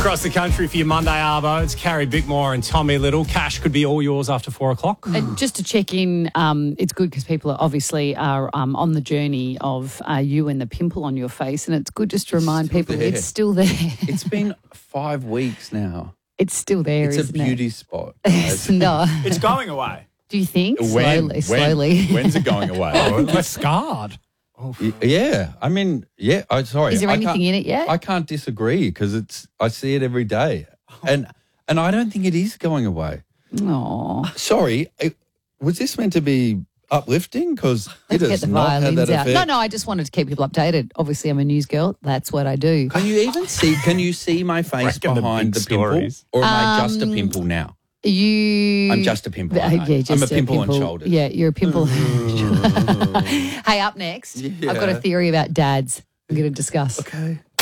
Across the country for your Monday Arvo, it's Carrie Bickmore and Tommy Little. Cash could be all yours after 4 o'clock. And just to check in, it's good because people are obviously on the journey of you and the pimple on your face, and it's good just to remind people there. it's still there. It's been 5 weeks now. It's still there, It's a isn't it? beauty spot. No. It's going away. Do you think? When? Slowly. When's it going away? Less scarred. Yeah, I mean, yeah. I'm sorry. Is there I anything can't- in it yet? I can't disagree because I see it every day, and I don't think it is going away. Aw. Sorry, was this meant to be uplifting? Because it Let's has get the not had violins that out. effect. No, I just wanted to keep people updated. Obviously, I'm a news girl. That's what I do. Can you even see? Can you see my face Reckon the behind big the pimple, stories. or am I just a pimple now? I'm just a pimple, aren't I? I'm a pimple on shoulders. Yeah, you're a pimple. Hey, up next, I've got a theory about dads I'm going to discuss. Okay.